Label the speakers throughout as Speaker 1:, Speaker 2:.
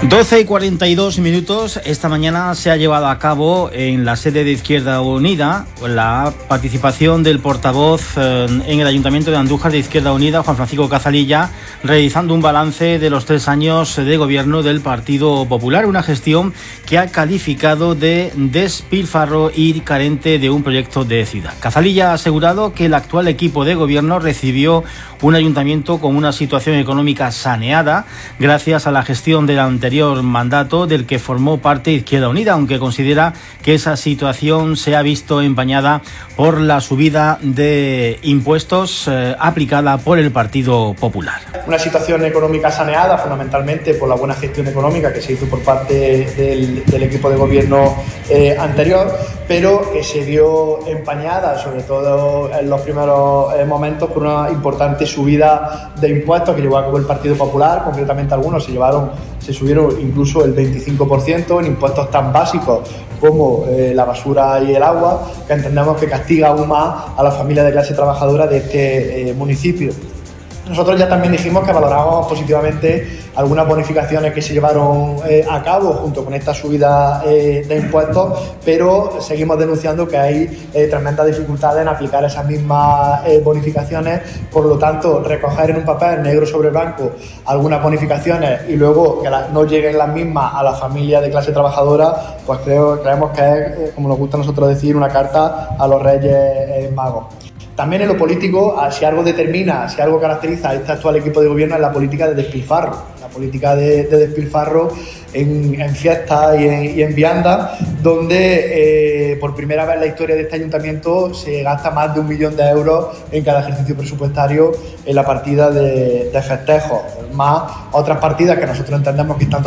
Speaker 1: 12:42. Esta mañana se ha llevado a cabo en la sede de Izquierda Unida la participación del portavoz en el Ayuntamiento de Andújar de Izquierda Unida, Juan Francisco Cazalilla, realizando un balance de los 3 años de gobierno del Partido Popular, una gestión que ha calificado de despilfarro y carente de un proyecto de ciudad. Cazalilla ha asegurado que el actual equipo de gobierno recibió un ayuntamiento con una situación económica saneada gracias a la gestión del anterior mandato del que formó parte Izquierda Unida, aunque considera que esa situación se ha visto empañada por la subida de impuestos aplicada por el Partido Popular.
Speaker 2: Una situación económica saneada fundamentalmente por la buena gestión económica que se hizo por parte del equipo de gobierno anterior, pero que se vio empañada sobre todo en los primeros momentos por una importante subida de impuestos que llevó a cabo el Partido Popular. Concretamente algunos se subieron incluso el 25% en impuestos tan básicos como la basura y el agua, que entendemos que castiga aún más a las familias de clase trabajadora de este municipio. Nosotros ya también dijimos que valorábamos positivamente algunas bonificaciones que se llevaron a cabo junto con esta subida de impuestos, pero seguimos denunciando que hay tremendas dificultades en aplicar esas mismas bonificaciones. Por lo tanto, recoger en un papel negro sobre blanco algunas bonificaciones y luego que no lleguen las mismas a las familias de clase trabajadora, pues creemos que es, como nos gusta a nosotros decir, una carta a los Reyes Magos. También en lo político, si algo determina, si algo caracteriza a este actual equipo de gobierno es la política de despilfarro. La política de despilfarro en fiestas y en viandas, donde por primera vez en la historia de este ayuntamiento se gasta más de 1 millón de euros en cada ejercicio presupuestario en la partida de festejos, más otras partidas que nosotros entendemos que están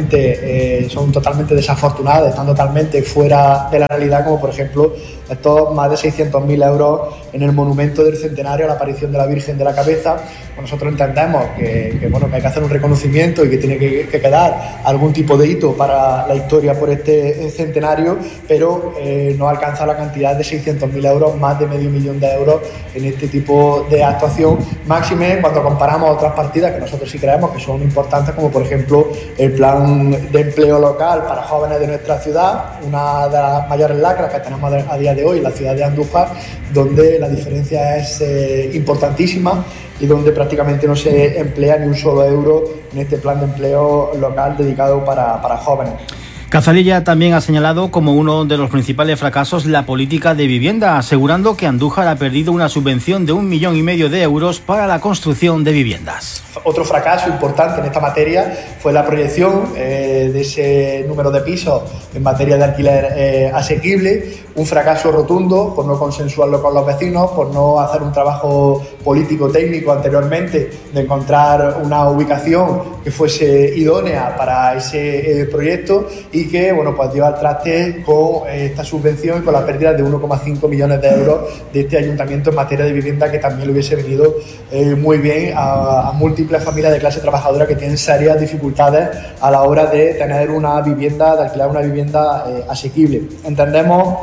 Speaker 2: son totalmente desafortunadas, están totalmente fuera de la realidad, como por ejemplo estos más de 600.000 euros en el monumento del centenario a la aparición de la Virgen de la Cabeza. Pues nosotros entendemos que hay que hacer un reconocimiento y que tiene que quedar algún tipo de hito para la historia por este centenario, pero no alcanza la cantidad de 600.000 euros, más de medio millón de euros en este tipo de actuación, máxime cuando comparamos otras partidas que nosotros sí creemos que son importantes, como por ejemplo el plan de empleo local para jóvenes de nuestra ciudad, una de las mayores lacras que tenemos a día de hoy en la ciudad de Andújar, donde la diferencia es importantísima y donde prácticamente no se emplea ni un solo euro en este plan de empleo local dedicado para jóvenes.
Speaker 1: Cazalilla también ha señalado como uno de los principales fracasos la política de vivienda, asegurando que Andújar ha perdido una subvención de 1,5 millones de euros para la construcción de viviendas.
Speaker 2: Otro fracaso importante en esta materia fue la proyección de ese número de pisos en materia de alquiler asequible, un fracaso rotundo por no consensuarlo con los vecinos, por no hacer un trabajo político técnico anteriormente de encontrar una ubicación que fuese idónea para ese proyecto y que pues dio al traste con esta subvención y con la pérdida de 1,5 millones de euros de este ayuntamiento en materia de vivienda, que también le hubiese venido muy bien a múltiples familias de clase trabajadora que tienen serias dificultades a la hora de tener una vivienda, de alquilar una vivienda asequible. Entendemos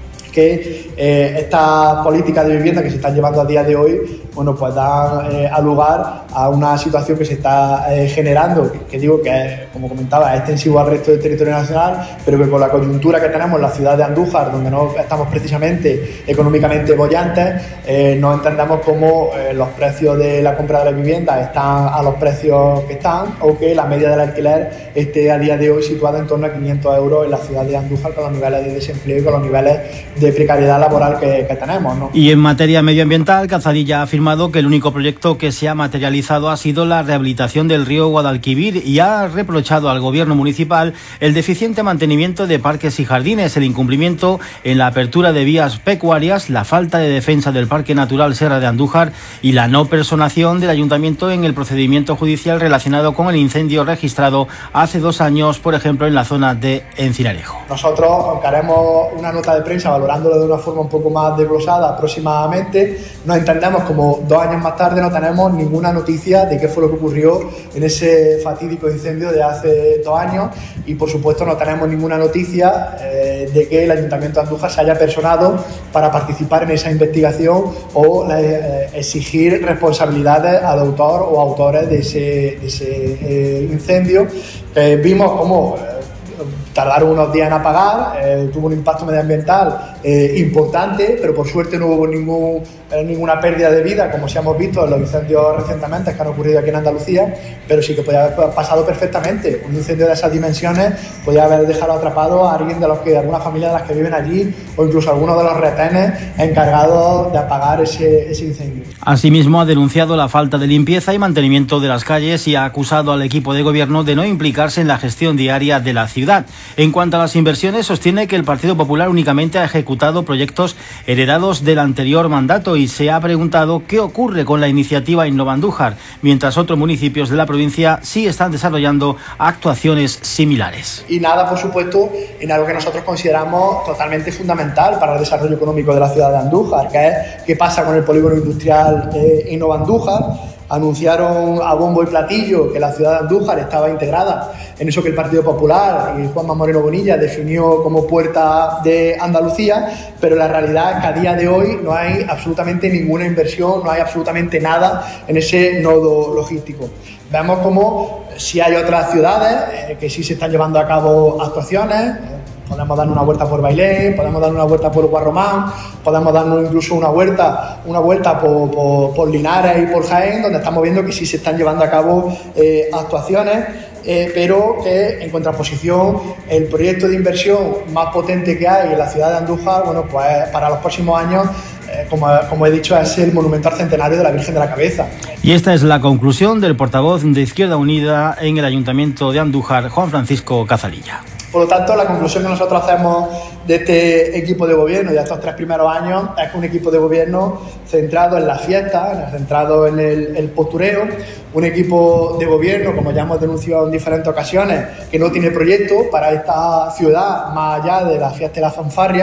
Speaker 2: que estas políticas de vivienda que se están llevando a día de hoy pues dan a lugar a una situación que se está generando, que digo que, como comentaba, es extensivo al resto del territorio nacional, pero que con la coyuntura que tenemos en la ciudad de Andújar, donde no estamos precisamente económicamente bollantes, no entendemos cómo los precios de la compra de la vivienda están a los precios que están, o que la media del alquiler esté a día de hoy situada en torno a 500 euros en la ciudad de Andújar, con los niveles de desempleo y con los niveles de precariedad laboral que tenemos, ¿no?
Speaker 1: Y en materia medioambiental, Cazalilla ha afirmado que el único proyecto que se ha materializado ha sido la rehabilitación del río Guadalquivir y ha reprochado al gobierno municipal el deficiente mantenimiento de parques y jardines, el incumplimiento en la apertura de vías pecuarias, la falta de defensa del Parque Natural Serra de Andújar y la no personación del ayuntamiento en el procedimiento judicial relacionado con el incendio registrado hace 2 años, por ejemplo, en la zona de Encinarejo.
Speaker 2: Nosotros, aunque haremos una nota de prensa valorándolo de una forma forma un poco más desglosada aproximadamente. Nos entendemos como 2 años más tarde no tenemos ninguna noticia de qué fue lo que ocurrió en ese fatídico incendio de hace 2 años y por supuesto no tenemos ninguna noticia de que el Ayuntamiento de Andújar se haya personado para participar en esa investigación o exigir responsabilidades al autor o autores de ese incendio. Vimos cómo tardaron unos días en apagar, tuvo un impacto medioambiental importante, pero por suerte no hubo ninguna pérdida de vida, como sí hemos visto en los incendios recientemente que han ocurrido aquí en Andalucía, pero sí que podía haber pasado perfectamente. Un incendio de esas dimensiones podía haber dejado atrapado a alguien de alguna familia de las que viven allí o incluso alguno de los retenes encargados de apagar ese incendio.
Speaker 1: Asimismo, ha denunciado la falta de limpieza y mantenimiento de las calles y ha acusado al equipo de gobierno de no implicarse en la gestión diaria de la ciudad. En cuanto a las inversiones, sostiene que el Partido Popular únicamente ha ejecutado proyectos heredados del anterior mandato y se ha preguntado qué ocurre con la iniciativa Innova Andújar, mientras otros municipios de la provincia sí están desarrollando actuaciones similares.
Speaker 2: Y nada, por supuesto, en algo que nosotros consideramos totalmente fundamental para el desarrollo económico de la ciudad de Andújar, que es qué pasa con el polígono industrial Innova Andújar. Anunciaron a bombo y platillo que la ciudad de Andújar estaba integrada en eso que el Partido Popular y Juanma Moreno Bonilla definió como puerta de Andalucía, pero la realidad es que a día de hoy no hay absolutamente ninguna inversión, no hay absolutamente nada en ese nodo logístico. Vemos como si hay otras ciudades que sí se están llevando a cabo actuaciones. Podemos darnos una vuelta por Bailén, podemos darnos una vuelta por Guarromán, podemos darnos incluso una vuelta por Linares y por Jaén, donde estamos viendo que sí se están llevando a cabo actuaciones, pero que en contraposición el proyecto de inversión más potente que hay en la ciudad de Andújar, bueno, pues para los próximos años, como he dicho, es el monumental centenario de la Virgen de la Cabeza.
Speaker 1: Y esta es la conclusión del portavoz de Izquierda Unida en el Ayuntamiento de Andújar, Juan Francisco Cazalilla.
Speaker 2: Por lo tanto, la conclusión que nosotros hacemos de este equipo de gobierno y de estos 3 primeros años es que un equipo de gobierno centrado en la fiesta, centrado en el postureo, un equipo de gobierno, como ya hemos denunciado en diferentes ocasiones, que no tiene proyecto para esta ciudad más allá de la fiesta y la fanfarria.